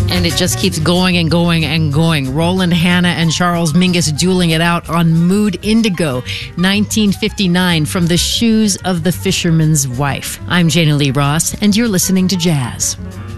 And it just keeps going and going and going. Roland Hanna and Charles Mingus dueling it out on Mood Indigo, 1959, from The Shoes of the Fisherman's Wife. I'm Jana Lee Ross, and you're listening to Jazz.